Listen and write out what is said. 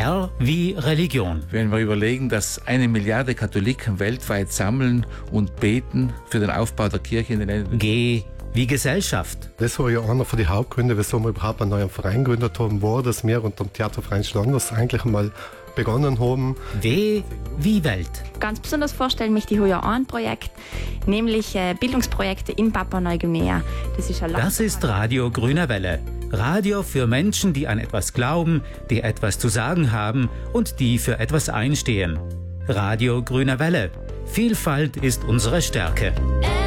R wie Religion. Wenn wir überlegen, dass 1 Milliarde Katholiken weltweit sammeln und beten für den Aufbau der Kirche in den Ländern. G wie Gesellschaft. Das war ja einer von den Hauptgründen, wieso wir überhaupt einen neuen Verein gegründet haben, war, dass wir unter dem Theaterverein Schlanders eigentlich einmal begonnen haben. W wie Welt. Ganz besonders vorstellen mich die Huja-Ohren-Projekt, nämlich Bildungsprojekte in Papua-Neuguinea. Das ist Radio Grüne Welle. Radio für Menschen, die an etwas glauben, die etwas zu sagen haben und die für etwas einstehen. Radio Grüne Welle. Vielfalt ist unsere Stärke.